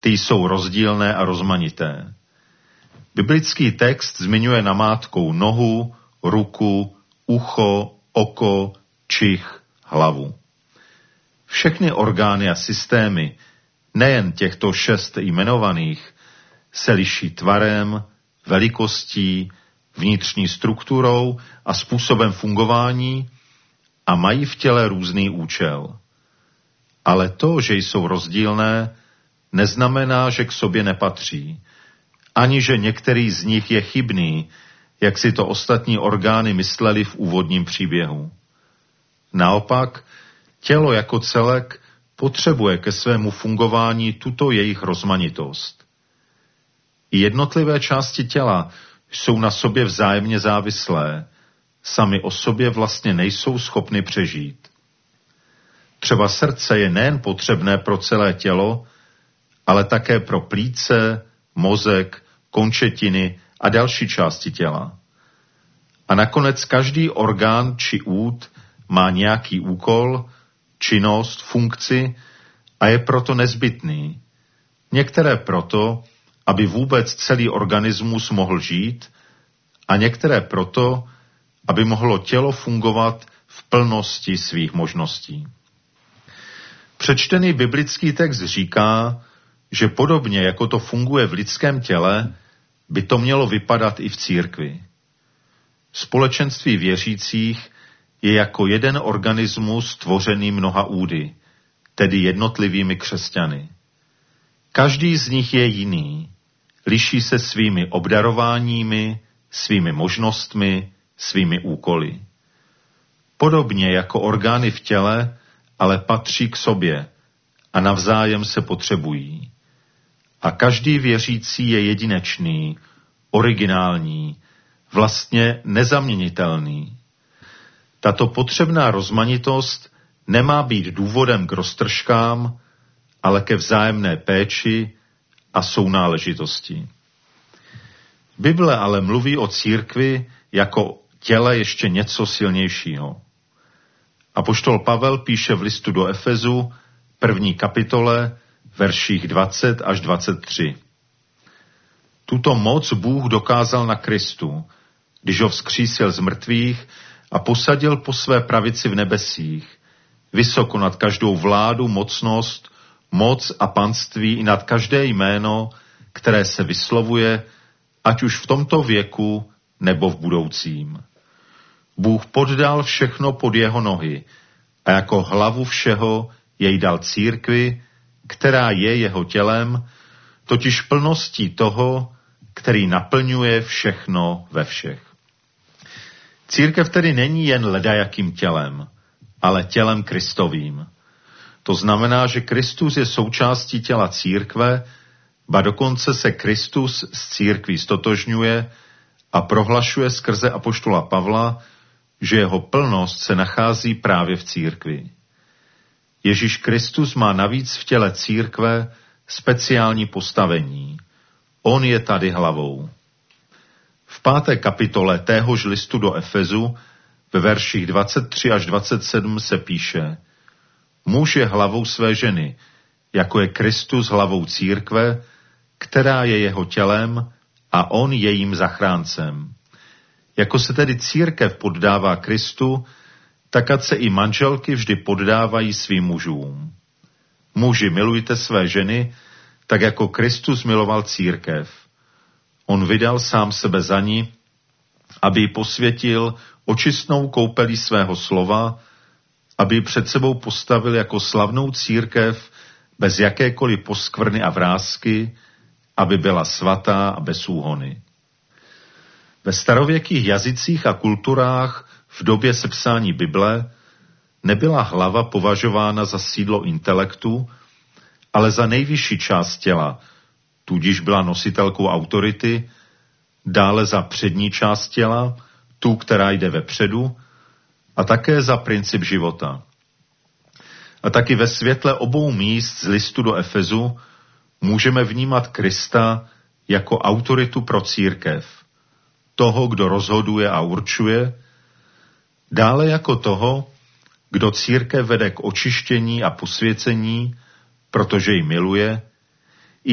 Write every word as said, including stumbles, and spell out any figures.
ty jsou rozdílné a rozmanité. Biblický text zmiňuje namátkou nohu, ruku, ucho, oko, čich, hlavu. Všechny orgány a systémy, nejen těchto šest jmenovaných, se liší tvarem, velikostí, vnitřní strukturou a způsobem fungování a mají v těle různý účel. Ale to, že jsou rozdílné, neznamená, že k sobě nepatří, ani že některý z nich je chybný, jak si to ostatní orgány mysleli v úvodním příběhu. Naopak, tělo jako celek potřebuje ke svému fungování tuto jejich rozmanitost. I jednotlivé části těla jsou na sobě vzájemně závislé, sami o sobě vlastně nejsou schopny přežít. Třeba srdce je nejen potřebné pro celé tělo, ale také pro plíce, mozek, končetiny a další části těla. A nakonec každý orgán či úd má nějaký úkol, činnost, funkci a je proto nezbytný. Některé proto, aby vůbec celý organismus mohl žít, a některé proto, aby mohlo tělo fungovat v plnosti svých možností. Přečtený biblický text říká, že podobně jako to funguje v lidském těle, by to mělo vypadat i v církvi. Společenství věřících je jako jeden organismus tvořený mnoha údy, tedy jednotlivými křesťany. Každý z nich je jiný, liší se svými obdarováními, svými možnostmi, svými úkoly. Podobně jako orgány v těle, ale patří k sobě a navzájem se potřebují. A každý věřící je jedinečný, originální, vlastně nezaměnitelný. Tato potřebná rozmanitost nemá být důvodem k roztržkám, ale ke vzájemné péči a sounáležitosti. Bible ale mluví o církvi jako těle ještě něco silnějšího. Apoštol Pavel píše v listu do Efezu, první kapitole, verších dvacet až dvacet tři. Tuto moc Bůh dokázal na Kristu, když ho vzkřísil z mrtvých a posadil po své pravici v nebesích, vysoko nad každou vládu, mocnost, moc a panství i nad každé jméno, které se vyslovuje, ať už v tomto věku nebo v budoucím. Bůh poddal všechno pod jeho nohy a jako hlavu všeho jej dal církvi, která je jeho tělem, totiž plností toho, který naplňuje všechno ve všech. Církev tedy není jen ledajakým tělem, ale tělem Kristovým. To znamená, že Kristus je součástí těla církve, ba dokonce se Kristus s církví stotožňuje a prohlašuje skrze apoštola Pavla, že jeho plnost se nachází právě v církvi. Ježíš Kristus má navíc v těle církve speciální postavení. On je tady hlavou. V páté kapitole téhož listu do Efezu ve verších dvacet tři až dvacet sedm se píše: Muž je hlavou své ženy, jako je Kristus hlavou církve, která je jeho tělem a on jejím zachráncem. Jako se tedy církev poddává Kristu, tak ať se i manželky vždy poddávají svým mužům. Muži, milujte své ženy, tak jako Kristus miloval církev. On vydal sám sebe za ní, aby ji posvětil očistnou koupelí svého slova, aby ji před sebou postavil jako slavnou církev bez jakékoliv poskvrny a vrásky, aby byla svatá a bez úhony. Ve starověkých jazycích a kulturách v době sepsání Bible nebyla hlava považována za sídlo intelektu, ale za nejvyšší část těla, tudíž byla nositelkou autority, dále za přední část těla, tu, která jde vepředu, a také za princip života. A taky ve světle obou míst z listu do Efezu můžeme vnímat Krista jako autoritu pro církev, toho, kdo rozhoduje a určuje, dále jako toho, kdo církev vede k očištění a posvěcení, protože ji miluje,